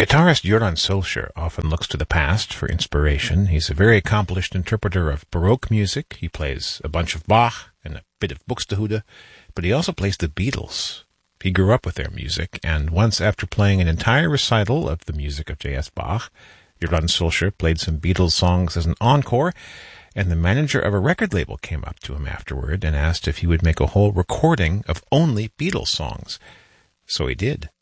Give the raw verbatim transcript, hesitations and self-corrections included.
Guitarist Göran Solskjaer often looks to the past for inspiration. He's a very accomplished interpreter of Baroque music. He plays a bunch of Bach and a bit of Buxtehude, but he also plays the Beatles. He grew up with their music, and once after playing an entire recital of the music of J S. Bach, Göran Solskjaer played some Beatles songs as an encore, and the manager of a record label came up to him afterward and asked if he would make a whole recording of only Beatles songs. So he did.